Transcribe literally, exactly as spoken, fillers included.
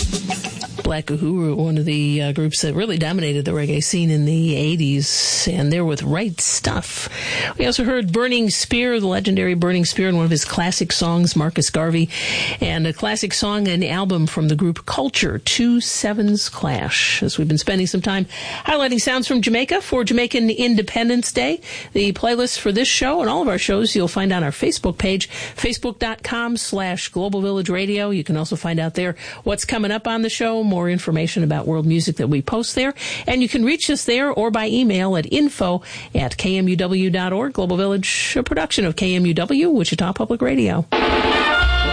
Black Uhuru, one of the uh, groups that really dominated the reggae scene in the eighties, and they're with Right Stuff. We also heard Burning Spear, the legendary Burning Spear, in one of his classic songs, Marcus Garvey, and a classic song and album from the group Culture, Two Sevens Clash. As we've been spending some time highlighting sounds from Jamaica for Jamaican Independence Day. The playlist for this show and all of our shows you'll find on our Facebook page, facebook.com slash Global Village Radio. You can also find out there what's coming up on the show, more information about world music that we post there. And you can reach us there or by email at info at K M U W dot org. Global Village, a production of K M U W, Wichita Public Radio.